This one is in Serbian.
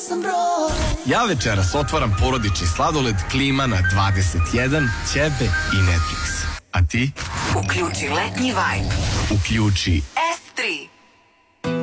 Ja večeras otvaram porodični sladoled, klima na 21, ćebe i Netflix. A ti? Uključi letnji vibe. Uključi